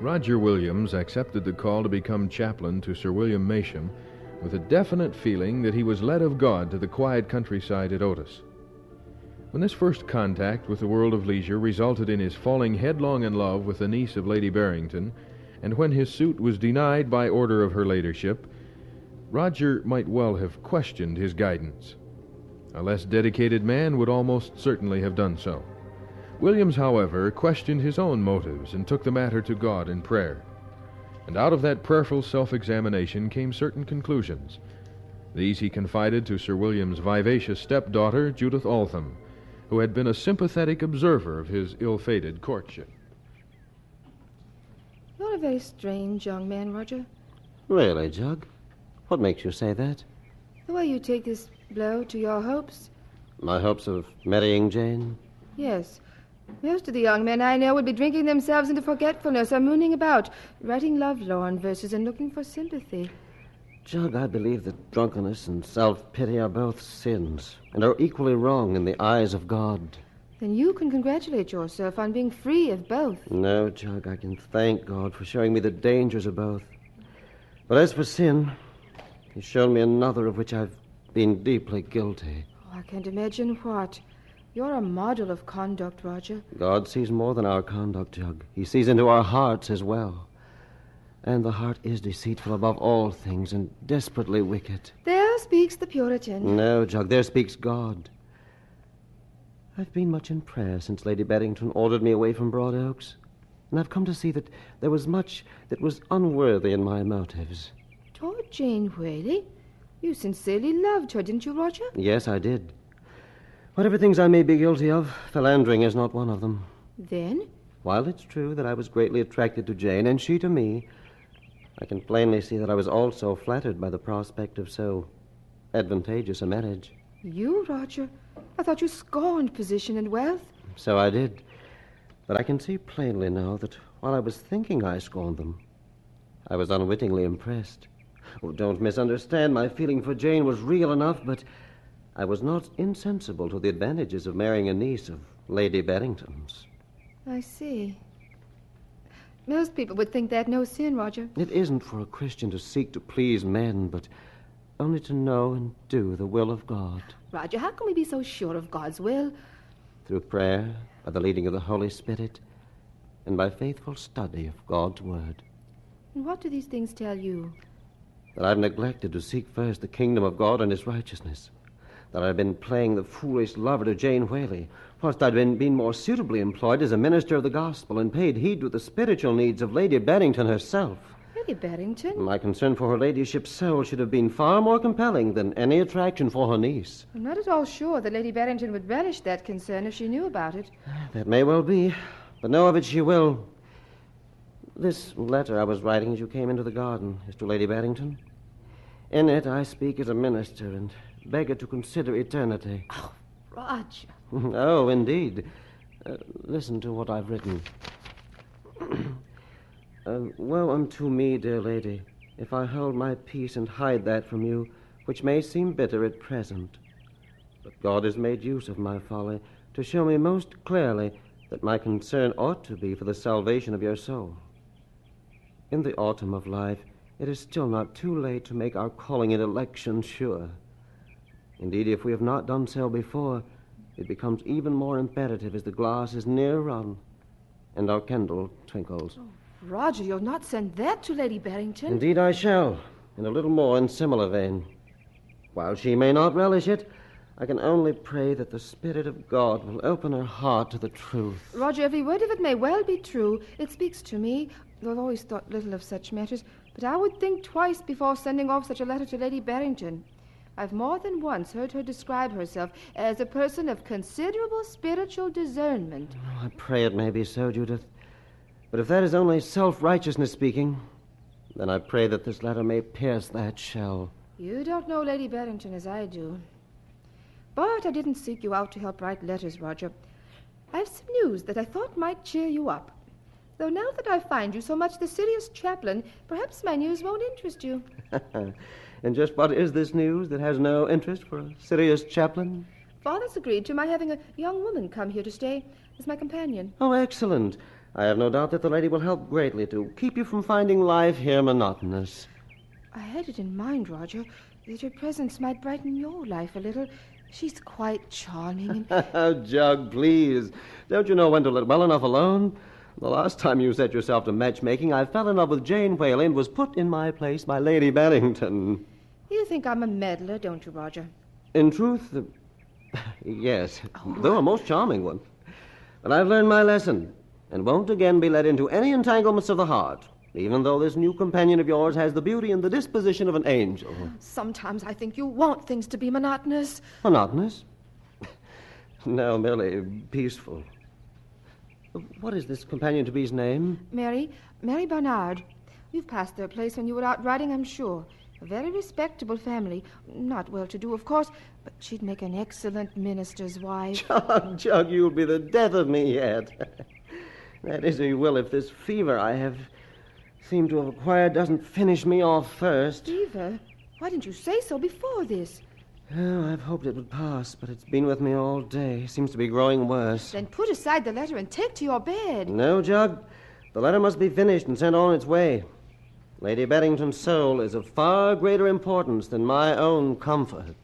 Roger Williams accepted the call to become chaplain to Sir William Masham with a definite feeling that he was led of God to the quiet countryside at Otis. When this first contact with the world of leisure resulted in his falling headlong in love with the niece of Lady Barrington, and when his suit was denied by order of her ladyship, Roger might well have questioned his guidance. A less dedicated man would almost certainly have done so. Williams, however, questioned his own motives and took the matter to God in prayer. And out of that prayerful self-examination came certain conclusions. These he confided to Sir William's vivacious stepdaughter, Judith Altham, who had been a sympathetic observer of his ill-fated courtship. You're a very strange young man, Roger. Really, Jug? What makes you say that? The way you take this blow to your hopes. My hopes of marrying Jane? Yes. Most of the young men I know would be drinking themselves into forgetfulness or mooning about, writing love-lorn verses and looking for sympathy. Jug, I believe that drunkenness and self-pity are both sins and are equally wrong in the eyes of God. Then you can congratulate yourself on being free of both. No, Jug, I can thank God for showing me the dangers of both. But as for sin, He's shown me another of which I've been deeply guilty. Oh, I can't imagine what. You're a model of conduct, Roger. God sees more than our conduct, Jug. He sees into our hearts as well. And the heart is deceitful above all things and desperately wicked. There speaks the Puritan. No, Jug, there speaks God. I've been much in prayer since Lady Barrington ordered me away from Broad Oaks, and I've come to see that there was much that was unworthy in my motives. Toward Jane Whaley? You sincerely loved her, didn't you, Roger? Yes, I did. Whatever things I may be guilty of, philandering is not one of them. Then? While it's true that I was greatly attracted to Jane, and she to me, I can plainly see that I was also flattered by the prospect of so advantageous a marriage. You, Roger? I thought you scorned position and wealth. So I did. But I can see plainly now that while I was thinking I scorned them, I was unwittingly impressed. Oh, don't misunderstand. My feeling for Jane was real enough, but I was not insensible to the advantages of marrying a niece of Lady Barrington's. I see. Most people would think that no sin, Roger. It isn't for a Christian to seek to please men, but only to know and do the will of God. Roger, how can we be so sure of God's will? Through prayer, by the leading of the Holy Spirit, and by faithful study of God's Word. And what do these things tell you? That I've neglected to seek first the kingdom of God and His righteousness. That I've been playing the foolish lover to Jane Whaley, whilst I'd been more suitably employed as a minister of the gospel and paid heed to the spiritual needs of Lady Barrington herself. Lady Barrington? My concern for her ladyship's soul should have been far more compelling than any attraction for her niece. I'm not at all sure that Lady Barrington would relish that concern if she knew about it. That may well be, but know of it she will. This letter I was writing as you came into the garden is to Lady Barrington. In it I speak as a minister and beg her to consider eternity. Oh, Roger. Oh, indeed. Listen to what I've written. Woe unto me, dear lady, if I hold my peace and hide that from you, which may seem bitter at present. But God has made use of my folly to show me most clearly that my concern ought to be for the salvation of your soul. In the autumn of life, it is still not too late to make our calling and election sure. Indeed, if we have not done so before, it becomes even more imperative as the glass is near run and our candle twinkles. Oh, Roger, you'll not send that to Lady Barrington. Indeed I shall, in a little more in similar vein. While she may not relish it, I can only pray that the Spirit of God will open her heart to the truth. Roger, every word of it may well be true. It speaks to me, though I've always thought little of such matters, but I would think twice before sending off such a letter to Lady Barrington. I've more than once heard her describe herself as a person of considerable spiritual discernment. Oh, I pray it may be so, Judith. But if that is only self-righteousness speaking, then I pray that this letter may pierce that shell. You don't know Lady Barrington as I do. But I didn't seek you out to help write letters, Roger. I've some news that I thought might cheer you up. Though now that I find you so much the serious chaplain, perhaps my news won't interest you. And just what is this news that has no interest for a serious chaplain? Father's agreed to my having a young woman come here to stay as my companion. Oh, excellent. I have no doubt that the lady will help greatly to keep you from finding life here monotonous. I had it in mind, Roger, that her presence might brighten your life a little. She's quite charming and... Jug, please. Don't you know when to let well enough alone? The last time you set yourself to matchmaking, I fell in love with Jane Whaley and was put in my place by Lady Barrington. You think I'm a meddler, don't you, Roger? In truth, yes, though a most charming one. But I've learned my lesson, and won't again be led into any entanglements of the heart, even though this new companion of yours has the beauty and the disposition of an angel. Sometimes I think you want things to be monotonous. Monotonous? No, merely peaceful. What is this companion-to-be's name? Mary Barnard. You've passed their place when you were out riding, I'm sure. A very respectable family. Not well-to-do, of course, but she'd make an excellent minister's wife. Jug, you'll be the death of me yet. That is, you will, if this fever I have seemed to have acquired doesn't finish me off first. Fever? Why didn't you say so before this? Oh, I've hoped it would pass, but it's been with me all day. Seems to be growing worse. Then put aside the letter and take to your bed. No, Jug. The letter must be finished and sent on its way. Lady Barrington's soul is of far greater importance than my own comfort.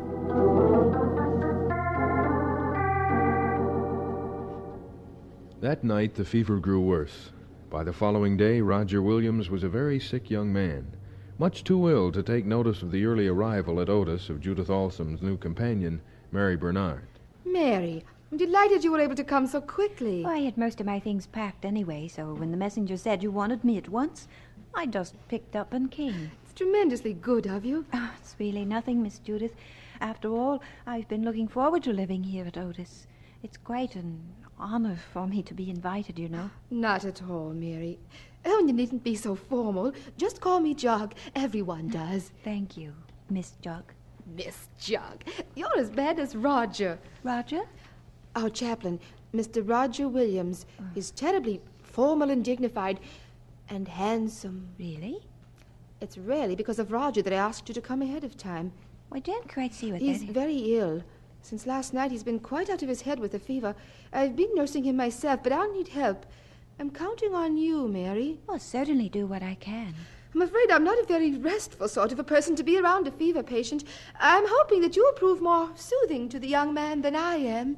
That night, the fever grew worse. By the following day, Roger Williams was a very sick young man, much too ill to take notice of the early arrival at Otis of Judith Alsom's new companion, Mary Bernard. Mary, I'm delighted you were able to come so quickly. Well, I had most of my things packed anyway, so when the messenger said you wanted me at once, I just picked up and came. It's tremendously good of you. Oh, it's really nothing, Miss Judith. After all, I've been looking forward to living here at Otis. It's quite an honor for me to be invited, you know. Not at all, Mary. Oh, and you needn't be so formal. Just call me Jug. Everyone does. Thank you, Miss Jug. Miss Jug. You're as bad as Roger. Roger? Our chaplain, Mr. Roger Williams, is terribly formal and dignified and handsome. Really? It's rarely because of Roger that I asked you to come ahead of time. I don't quite see what He's that is. very ill. Since last night, he's been quite out of his head with the fever. I've been nursing him myself, but I'll need help. I'm counting on you, Mary. I'll certainly do what I can. I'm afraid I'm not a very restful sort of a person to be around a fever patient. I'm hoping that you'll prove more soothing to the young man than I am.